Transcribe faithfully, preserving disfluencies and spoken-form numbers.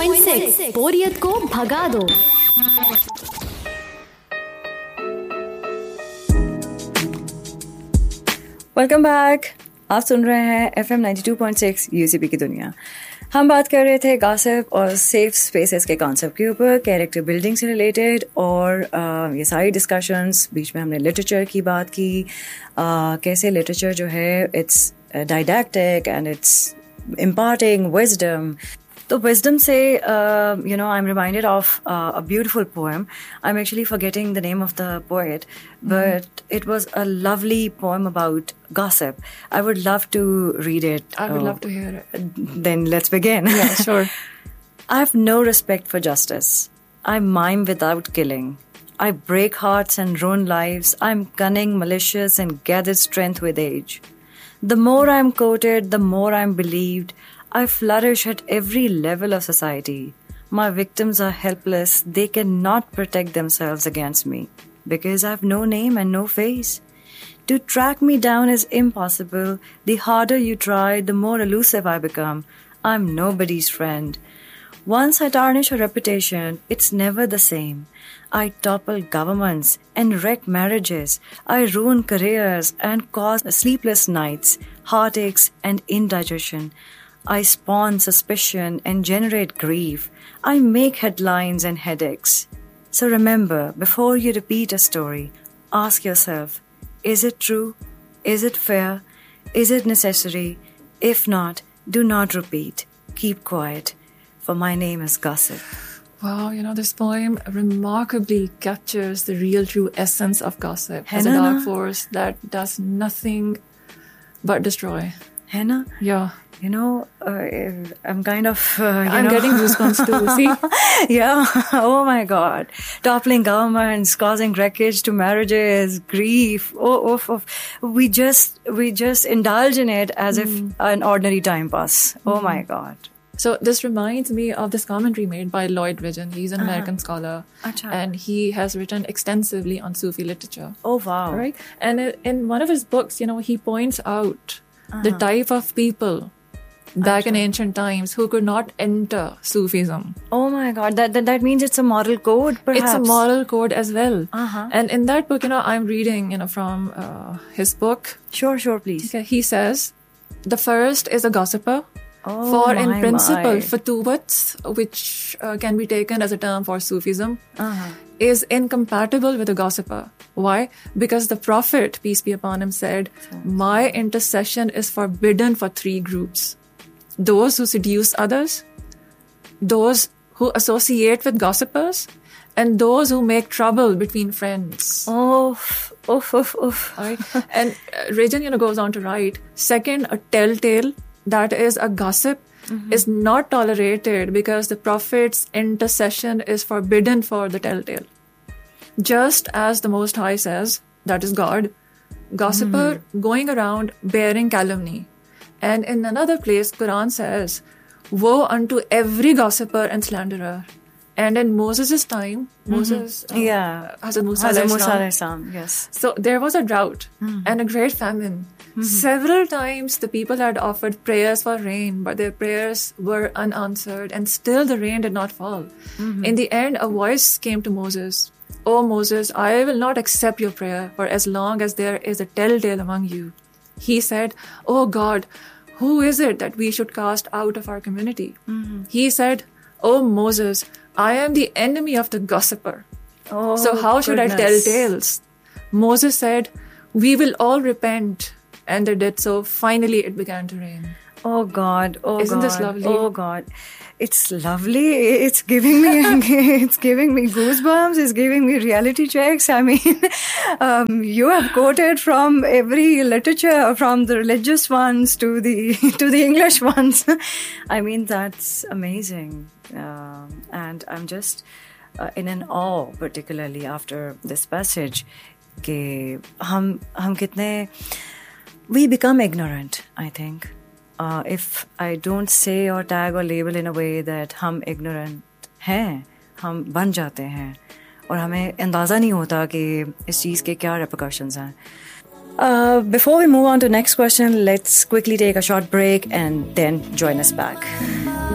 Point six बोरियत को भगा दो। Welcome back. आप सुन रहे हैं F M ninety two point six UCP की दुनिया। हम बात कर रहे थे गॉसिप और सेफ स्पेसेस के कॉन्सेप्ट के ऊपर, कैरेक्टर बिल्डिंग से रिलेटेड, और uh, ये सारी डिस्कशंस। बीच में हमने लिटरेचर की बात की, uh, कैसे लिटरेचर जो है it's डाइडैक्टिक and it's imparting wisdom. तो wisdom से, uh, you know, I'm reminded of uh, a beautiful poem. I'm actually forgetting the name of the poet, but mm-hmm. it was a lovely poem about gossip. I would love to read it. I would uh, love to hear it. Then let's begin. Yeah, sure. I have no respect for justice. I mime without killing. I break hearts and ruin lives. I'm cunning, malicious, and gather strength with age. The more I'm quoted, the more I'm believed. I flourish at every level of society. My victims are helpless. They cannot protect themselves against me because I have no name and no face. To track me down is impossible. The harder you try, the more elusive I become. I'm nobody's friend. Once I tarnish a reputation, it's never the same. I topple governments and wreck marriages. I ruin careers and cause sleepless nights, heartaches and indigestion. I spawn suspicion and generate grief. I make headlines and headaches. So remember, before you repeat a story, ask yourself, is it true? Is it fair? Is it necessary? If not, do not repeat. Keep quiet. For my name is Gossip. Wow, you know, this poem remarkably captures the real true essence of gossip Hai as a na? dark force that does nothing but destroy. Hai na? Yeah. You know, uh, I'm kind of... Uh, you I'm know. getting goosebumps too, see? Yeah, oh my God. Toppling governments, causing wreckage to marriages, grief. Oh, oh, oh. We just, we just indulge in it as mm. if an ordinary time pass. Oh mm. my God. So this reminds me of this commentary made by Lloyd Bridgen. He's an uh-huh. American scholar. Achha. And he has written extensively on Sufi literature. Oh, wow. Right? And in one of his books, you know, he points out uh-huh. the type of people back Achha. in ancient times who could not enter Sufism. Oh my God. That, that that means it's a moral code, perhaps? It's a moral code as well. Uh-huh. And in that book, you know, I'm reading, you know, from uh, his book. Sure, sure, please. Okay, he says, the first is a gossiper. Oh, for my, in principle, my. Fatuwat, which uh, can be taken as a term for Sufism, uh-huh. is incompatible with a gossiper. Why? Because the Prophet, peace be upon him, said, my intercession is forbidden for three groups. Those who seduce others, those who associate with gossipers, and those who make trouble between friends. Oh, oof, oof, oof. Right? And uh, Bridgen, you know, goes on to write, second, a telltale, that is a gossip, mm-hmm. is not tolerated because the Prophet's intercession is forbidden for the telltale. Just as the Most High says, that is God, gossiper mm. going around bearing calumny. And in another place, Quran says, woe unto every gossiper and slanderer. And in Moses' time, mm-hmm. Moses, uh, yeah, Hazrat Musa Hazrat alayhi Musa salam, alayhi salam, yes. So there was a drought mm. and a great famine. Mm-hmm. Several times the people had offered prayers for rain, but their prayers were unanswered, and still the rain did not fall. Mm-hmm. In the end, a voice came to Moses. Oh Moses, I will not accept your prayer for as long as there is a telltale among you. He said, oh God, who is it that we should cast out of our community? Mm-hmm. He said, oh Moses, I am the enemy of the gossiper. Oh, so how should goodness. I tell tales? Moses said, we will all repent. And they did so. Finally, it began to rain. Oh God! Oh Isn't God! this lovely? Oh God! It's lovely. It's giving me, it's giving me goosebumps. It's giving me reality checks. I mean, um, you have quoted from every literature, from the religious ones to the to the English ones. I mean, that's amazing. Um, and I'm just uh, in an awe, particularly after this passage, कि हम हम कितने we become ignorant, I think. Uh, if I don't say or tag or label in a way that हम ignorant हैं, हम बन जाते हैं और हमें अंदाज़ा नहीं होता कि इस चीज़ के क्या repercussions हैं. Uh, before we move on to next question, let's quickly take a short break and then join us back.